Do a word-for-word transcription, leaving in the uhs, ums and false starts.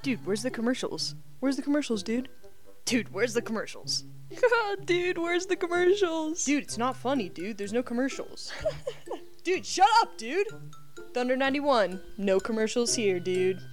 Dude, where's the commercials? Where's the commercials, dude? Dude, where's the commercials? Dude, where's the commercials? Dude, it's not funny, dude. There's no commercials. Dude, shut up, dude! Thunder ninety-one. No commercials here, dude.